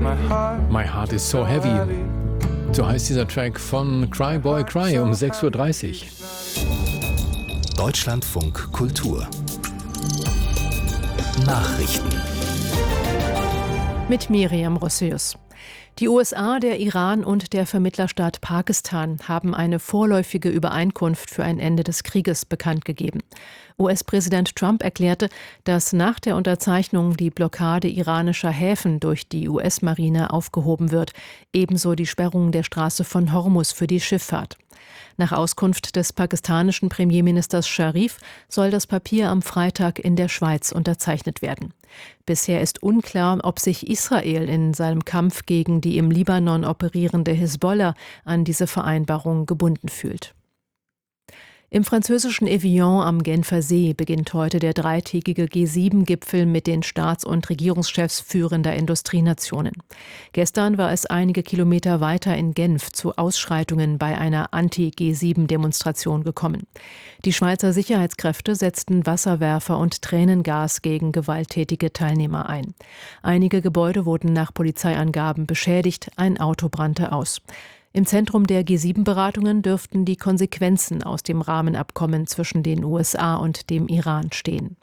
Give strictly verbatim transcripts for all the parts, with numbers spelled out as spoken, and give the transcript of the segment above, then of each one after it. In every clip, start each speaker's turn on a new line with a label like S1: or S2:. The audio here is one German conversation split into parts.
S1: My Heart is So Heavy. So heißt dieser Track von Cry Boy Cry um sechs Uhr dreißig.
S2: Deutschlandfunk Kultur Nachrichten
S3: mit Miriam Rossius. Die U S A, der Iran und der Vermittlerstaat Pakistan haben eine vorläufige Übereinkunft für ein Ende des Krieges bekannt gegeben. U S-Präsident Trump erklärte, dass nach der Unterzeichnung die Blockade iranischer Häfen durch die U S-Marine aufgehoben wird, ebenso die Sperrung der Straße von Hormuz für die Schifffahrt. Nach Auskunft des pakistanischen Premierministers Sharif soll das Papier am Freitag in der Schweiz unterzeichnet werden. Bisher ist unklar, ob sich Israel in seinem Kampf gegen die im Libanon operierende Hisbollah an diese Vereinbarung gebunden fühlt. Im französischen Evian am Genfer See beginnt heute der dreitägige G sieben Gipfel mit den Staats- und Regierungschefs führender Industrienationen. Gestern war es einige Kilometer weiter in Genf zu Ausschreitungen bei einer Anti-G sieben Demonstration gekommen. Die Schweizer Sicherheitskräfte setzten Wasserwerfer und Tränengas gegen gewalttätige Teilnehmer ein. Einige Gebäude wurden nach Polizeiangaben beschädigt, ein Auto brannte aus. Im Zentrum der G sieben Beratungen dürften die Konsequenzen aus dem Rahmenabkommen zwischen den U S A und dem Iran stehen.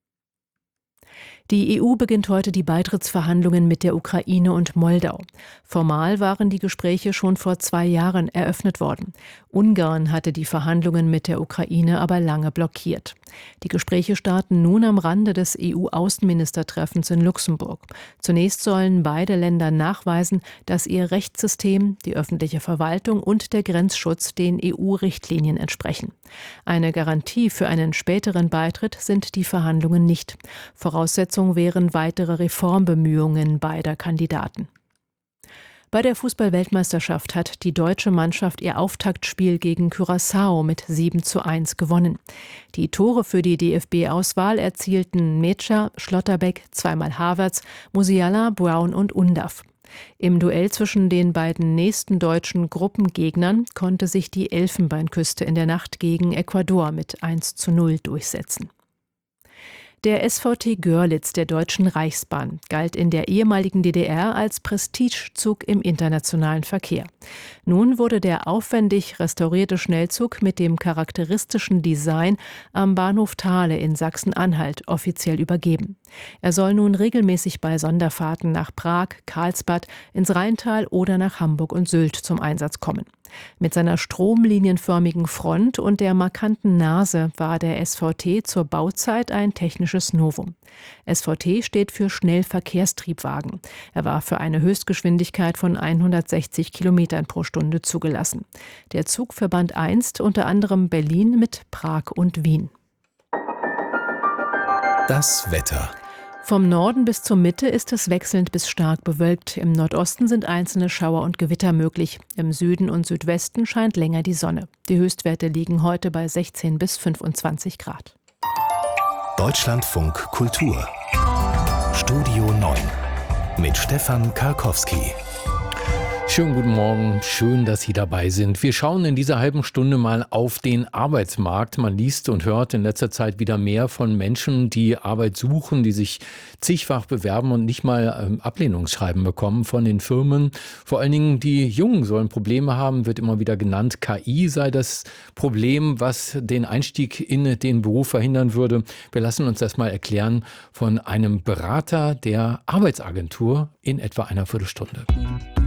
S3: Die E U beginnt heute die Beitrittsverhandlungen mit der Ukraine und Moldau. Formal waren die Gespräche schon vor zwei Jahren eröffnet worden. Ungarn hatte die Verhandlungen mit der Ukraine aber lange blockiert. Die Gespräche starten nun am Rande des E U-Außenministertreffens in Luxemburg. Zunächst sollen beide Länder nachweisen, dass ihr Rechtssystem, die öffentliche Verwaltung und der Grenzschutz den E U-Richtlinien entsprechen. Eine Garantie für einen späteren Beitritt sind die Verhandlungen nicht. Voraussetzung wären weitere Reformbemühungen beider Kandidaten. Bei der Fußball-Weltmeisterschaft hat die deutsche Mannschaft ihr Auftaktspiel gegen Curaçao mit sieben zu eins gewonnen. Die Tore für die D F B-Auswahl erzielten Mecha, Schlotterbeck, zweimal Havertz, Musiala, Brown und Undav. Im Duell zwischen den beiden nächsten deutschen Gruppengegnern konnte sich die Elfenbeinküste in der Nacht gegen Ecuador mit eins zu null durchsetzen. Der S V T Görlitz der Deutschen Reichsbahn galt in der ehemaligen D D R als Prestigezug im internationalen Verkehr. Nun wurde der aufwendig restaurierte Schnellzug mit dem charakteristischen Design am Bahnhof Thale in Sachsen-Anhalt offiziell übergeben. Er soll nun regelmäßig bei Sonderfahrten nach Prag, Karlsbad, ins Rheintal oder nach Hamburg und Sylt zum Einsatz kommen. Mit seiner stromlinienförmigen Front und der markanten Nase war der S V T zur Bauzeit ein technisches Novum. S V T steht für Schnellverkehrstriebwagen. Er war für eine Höchstgeschwindigkeit von hundertsechzig Kilometern pro Stunde zugelassen. Der Zug verband einst unter anderem Berlin mit Prag und Wien.
S2: Das Wetter.
S3: Vom Norden bis zur Mitte ist es wechselnd bis stark bewölkt. Im Nordosten sind einzelne Schauer und Gewitter möglich. Im Süden und Südwesten scheint länger die Sonne. Die Höchstwerte liegen heute bei sechzehn bis fünfundzwanzig Grad.
S2: Deutschlandfunk Kultur Studio neun mit Stefan Karkowski.
S1: Schönen guten Morgen, schön, dass Sie dabei sind. Wir schauen in dieser halben Stunde mal auf den Arbeitsmarkt. Man liest und hört in letzter Zeit wieder mehr von Menschen, die Arbeit suchen, die sich zigfach bewerben und nicht mal ähm, Ablehnungsschreiben bekommen von den Firmen. Vor allen Dingen die Jungen sollen Probleme haben, wird immer wieder genannt. K I sei das Problem, was den Einstieg in den Beruf verhindern würde. Wir lassen uns das mal erklären von einem Berater der Arbeitsagentur in etwa einer Viertelstunde.